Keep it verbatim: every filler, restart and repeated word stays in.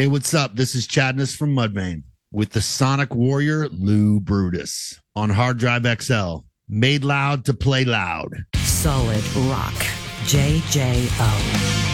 Hey, what's up? This is Chadness from Mudvayne with the Sonic Warrior Lou Brutus on Hard Drive X L. Made loud to play loud. Solid rock. J J O.